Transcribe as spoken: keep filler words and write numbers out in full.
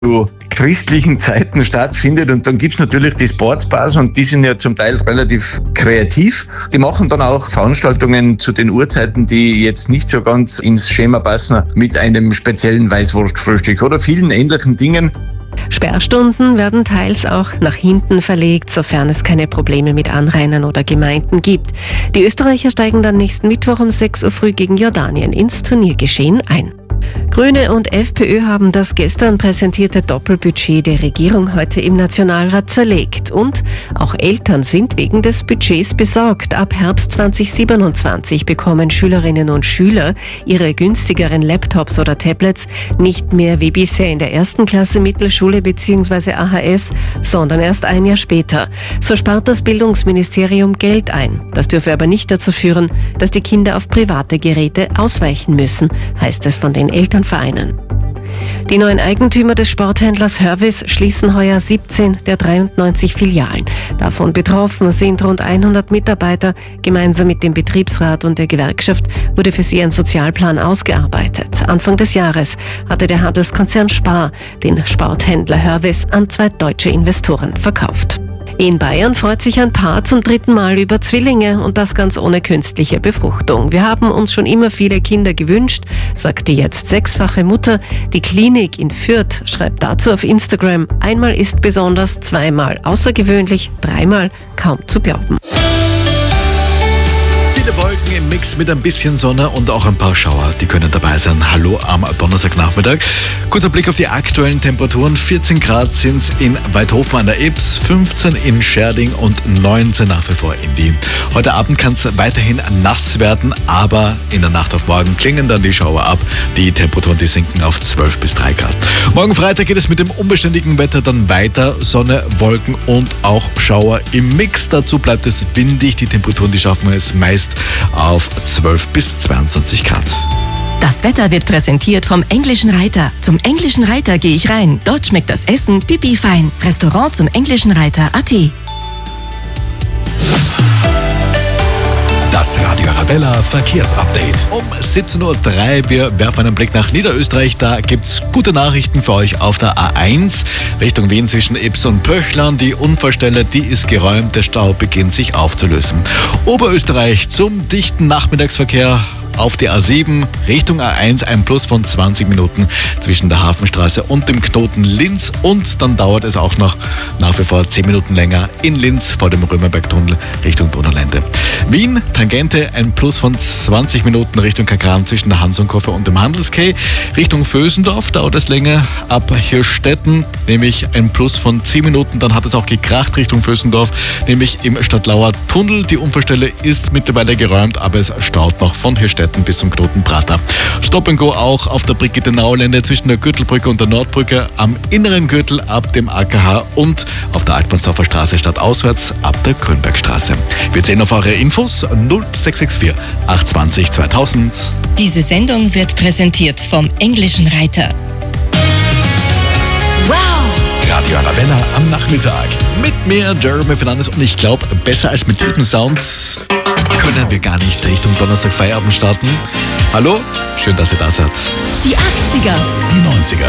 zu christlichen Zeiten stattfindet. Und dann gibt's natürlich die Sportsbars und die sind ja zum Teil relativ kreativ. Die machen dann auch Veranstaltungen zu den Uhrzeiten, die jetzt nicht so ganz ins Schema passen, mit einem speziellen Weißwurstfrühstück oder vielen ähnlichen Dingen. Sperrstunden werden teils auch nach hinten verlegt, sofern es keine Probleme mit Anrainern oder Gemeinden gibt. Die Österreicher steigen dann nächsten Mittwoch um sechs Uhr früh gegen Jordanien ins Turniergeschehen ein. Grüne und FPÖ haben das gestern präsentierte Doppelbudget der Regierung heute im Nationalrat zerlegt. Und auch Eltern sind wegen des Budgets besorgt. Ab Herbst zweitausendsiebenundzwanzig bekommen Schülerinnen und Schüler ihre günstigeren Laptops oder Tablets nicht mehr wie bisher in der ersten Klasse Mittelschule bzw. A H S, sondern erst ein Jahr später. So spart das Bildungsministerium Geld ein. Das dürfe aber nicht dazu führen, dass die Kinder auf private Geräte ausweichen müssen, heißt es von den Elternvereinen. Die neuen Eigentümer des Sporthändlers Hörvis schließen heuer siebzehn der dreiundneunzig Filialen. Davon betroffen sind rund hundert Mitarbeiter. Gemeinsam mit dem Betriebsrat und der Gewerkschaft wurde für sie ein Sozialplan ausgearbeitet. Anfang des Jahres hatte der Handelskonzern Spar den Sporthändler Hörvis an zwei deutsche Investoren verkauft. In Bayern freut sich ein Paar zum dritten Mal über Zwillinge und das ganz ohne künstliche Befruchtung. Wir haben uns schon immer viele Kinder gewünscht, sagt die jetzt sechsfache Mutter. Die Klinik in Fürth schreibt dazu auf Instagram: Einmal ist besonders, zweimal außergewöhnlich, dreimal kaum zu glauben. Viele Wolken im Mix mit ein bisschen Sonne und auch ein paar Schauer, die können dabei sein. Hallo am Donnerstagnachmittag. Kurzer Blick auf die aktuellen Temperaturen. vierzehn Grad sind es in Weidhofen an der Ybbs, fünfzehn in Scherding und neunzehn nach wie vor in Wien. Heute Abend kann es weiterhin nass werden, aber in der Nacht auf morgen klingen dann die Schauer ab. Die Temperaturen, die sinken auf zwölf bis drei Grad. Morgen Freitag geht es mit dem unbeständigen Wetter dann weiter. Sonne, Wolken und auch Schauer im Mix. Dazu bleibt es windig. Die Temperaturen, die schaffen es meist auf zwölf bis zweiundzwanzig Grad. Das Wetter wird präsentiert vom Englischen Reiter. Zum Englischen Reiter gehe ich rein. Dort schmeckt das Essen pipi fein. Restaurant zum Englischen Reiter punkt at. Das Radio Arabella Verkehrsupdate. Um siebzehn Uhr drei, wir werfen einen Blick nach Niederösterreich. Da gibt's gute Nachrichten für euch auf der A eins Richtung Wien zwischen Ybbs und Pöchlern. Die Unfallstelle, die ist geräumt, der Stau beginnt sich aufzulösen. Oberösterreich zum dichten Nachmittagsverkehr auf die A sieben Richtung A eins ein Plus von zwanzig Minuten zwischen der Hafenstraße und dem Knoten Linz, und dann dauert es auch noch nach wie vor zehn Minuten länger in Linz vor dem Römerbergtunnel Richtung Donaulände. Wien, Tangente, ein Plus von zwanzig Minuten Richtung Kagran zwischen der Hansonkurve und dem Handelskay. Richtung Vösendorf dauert es länger, ab Hirstetten nämlich ein Plus von zehn Minuten. Dann hat es auch gekracht Richtung Vösendorf, nämlich im Stadtlauer Tunnel. Die Unfallstelle ist mittlerweile geräumt, aber es staut noch von Hirstetten bis zum Knoten Prater. Stop and Go auch auf der Brigitte Naulände zwischen der Gürtelbrücke und der Nordbrücke, am inneren Gürtel ab dem A K H und auf der Altmannsdorfer Straße stadtauswärts ab der Grünbergstraße. Wir zählen auf eure Infos null sechs sechs vier acht zwei null zweitausend. Diese Sendung wird präsentiert vom Englischen Reiter. Wow! Radio Arabella am Nachmittag. Mit mir, Jeremy Fernandes, und ich glaube, besser als mit diesem Sound können wir gar nicht Richtung Donnerstag Feierabend starten. Hallo, schön, dass ihr da seid. Die achtziger. Die neunziger.